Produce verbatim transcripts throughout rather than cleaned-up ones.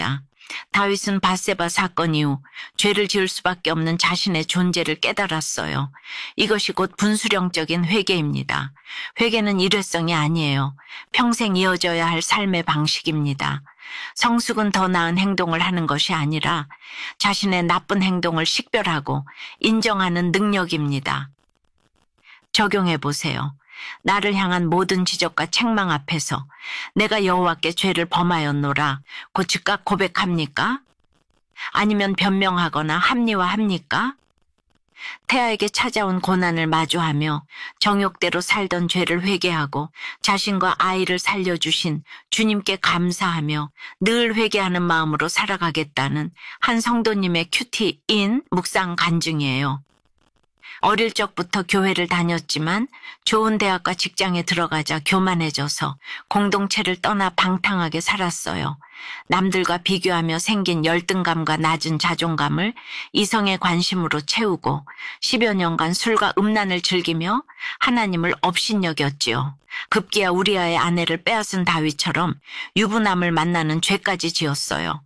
있습니다. 다윗은 밧세바 사건 이후 죄를 지을 수밖에 없는 자신의 존재를 깨달았어요. 이것이 곧 분수령적인 회개입니다. 회개는 일회성이 아니에요. 평생 이어져야 할 삶의 방식입니다. 성숙은 더 나은 행동을 하는 것이 아니라 자신의 나쁜 행동을 식별하고 인정하는 능력입니다. 적용해 보세요. 나를 향한 모든 지적과 책망 앞에서 내가 여호와께 죄를 범하였노라 고 즉각 고백합니까? 아니면 변명하거나 합리화합니까? 태아에게 찾아온 고난을 마주하며 정욕대로 살던 죄를 회개하고 자신과 아이를 살려주신 주님께 감사하며 늘 회개하는 마음으로 살아가겠다는 한 성도님의 큐티인 묵상 간증이에요. 어릴 적부터 교회를 다녔지만 좋은 대학과 직장에 들어가자 교만해져서 공동체를 떠나 방탕하게 살았어요. 남들과 비교하며 생긴 열등감과 낮은 자존감을 이성의 관심으로 채우고 십여 년간 술과 음란을 즐기며 하나님을 업신여겼지요. 급기야 우리아의 아내를 빼앗은 다윗처럼 유부남을 만나는 죄까지 지었어요.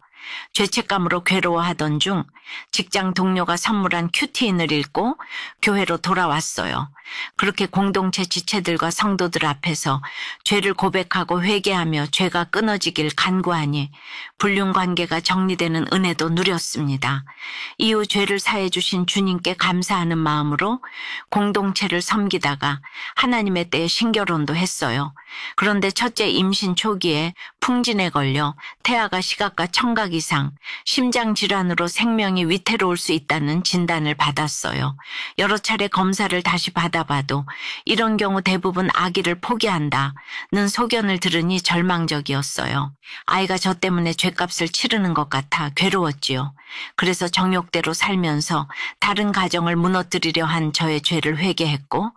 죄책감으로 괴로워하던 중 직장 동료가 선물한 큐티인을 읽고 교회로 돌아왔어요. 그렇게 공동체 지체들과 성도들 앞에서 죄를 고백하고 회개하며 죄가 끊어지길 간구하니 불륜관계가 정리되는 은혜도 누렸습니다. 이후 죄를 사해 주신 주님께 감사하는 마음으로 공동체를 섬기다가 하나님의 때에 신결혼도 했어요. 그런데 첫째 임신 초기에 풍진에 걸려 태아가 시각과 청각 이상 심장 질환으로 생명이 위태로울 수 있다는 진단을 받았어요. 여러 차례 검사를 다시 받아봐도 이런 경우 대부분 아기를 포기한다는 소견을 들으니 절망적이었어요. 아이가 저 때문에 죗값을 치르는 것 같아 괴로웠지요. 그래서 정욕대로 살면서 다른 가정을 무너뜨리려 한 저의 죄를 회개했고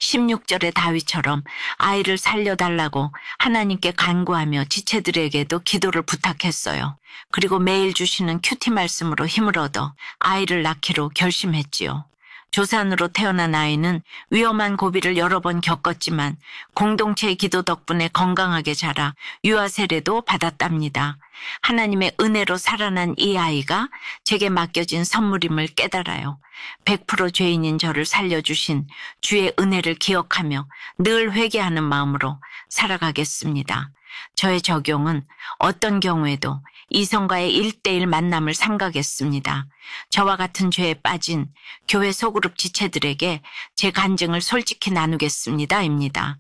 십육 절의 다윗처럼 아이를 살려달라고 하나님께 간구하며 지체들에게도 기도를 부탁했어요. 그리고 매일 주시는 큐티 말씀으로 힘을 얻어 아이를 낳기로 결심했지요. 조산으로 태어난 아이는 위험한 고비를 여러 번 겪었지만 공동체의 기도 덕분에 건강하게 자라 유아 세례도 받았답니다. 하나님의 은혜로 살아난 이 아이가 제게 맡겨진 선물임을 깨달아요. 백 퍼센트 죄인인 저를 살려주신 주의 은혜를 기억하며 늘 회개하는 마음으로 살아가겠습니다. 저의 적용은 어떤 경우에도 이성과의 일대일 만남을 삼가겠습니다. 저와 같은 죄에 빠진 교회 소그룹 지체들에게 제 간증을 솔직히 나누겠습니다. 입니다.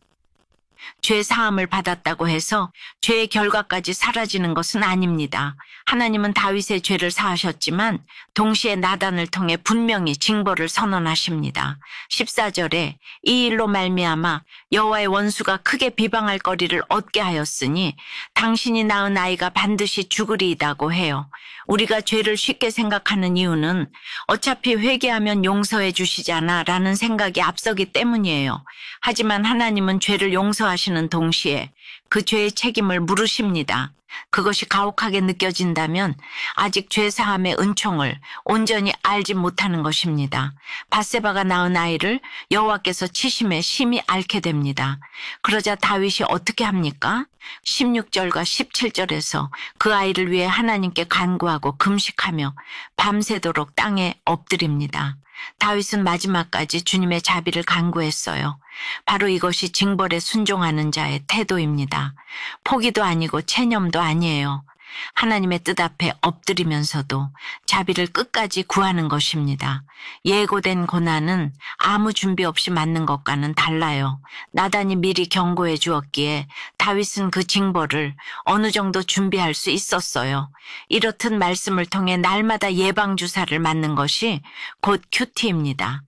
죄 사함을 받았다고 해서 죄의 결과까지 사라지는 것은 아닙니다. 하나님은 다윗의 죄를 사하셨지만 동시에 나단을 통해 분명히 징벌을 선언하십니다. 십사 절에 이 일로 말미암아 여호와의 원수가 크게 비방할 거리를 얻게 하였으니 당신이 낳은 아이가 반드시 죽으리이다고 해요. 우리가 죄를 쉽게 생각하는 이유는 어차피 회개하면 용서해 주시잖아 라는 생각이 앞서기 때문이에요. 하지만 하나님은 죄를 용서하시는 동시에 그 죄의 책임을 물으십니다. 그것이 가혹하게 느껴진다면 아직 죄사함의 은총을 온전히 알지 못하는 것입니다. 밧세바가 낳은 아이를 여호와께서 치심에 심히 앓게 됩니다. 그러자 다윗이 어떻게 합니까? 십육 절과 십칠 절에서 그 아이를 위해 하나님께 간구하고 금식하며 밤새도록 땅에 엎드립니다. 다윗은 마지막까지 주님의 자비를 간구했어요. 바로 이것이 징벌에 순종하는 자의 태도입니다. 포기도 아니고 체념도 아니에요. 하나님의 뜻 앞에 엎드리면서도 자비를 끝까지 구하는 것입니다. 예고된 고난은 아무 준비 없이 맞는 것과는 달라요. 나단이 미리 경고해 주었기에 다윗은 그 징벌을 어느 정도 준비할 수 있었어요. 이렇듯 말씀을 통해 날마다 예방주사를 맞는 것이 곧 큐티입니다.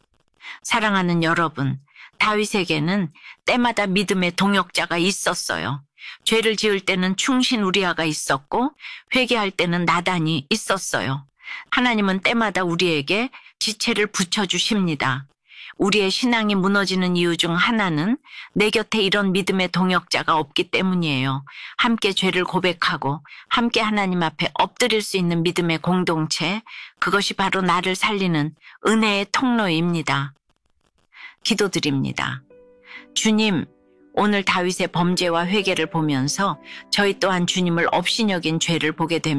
사랑하는 여러분, 다윗에게는 때마다 믿음의 동역자가 있었어요. 죄를 지을 때는 충신 우리아가 있었고 회개할 때는 나단이 있었어요. 하나님은 때마다 우리에게 지체를 붙여주십니다. 우리의 신앙이 무너지는 이유 중 하나는 내 곁에 이런 믿음의 동역자가 없기 때문이에요. 함께 죄를 고백하고 함께 하나님 앞에 엎드릴 수 있는 믿음의 공동체, 그것이 바로 나를 살리는 은혜의 통로입니다. 기도드립니다. 주님, 오늘 다윗의 범죄와 회개를 보면서 저희 또한 주님을 업신여긴 죄를 보게 됩니다.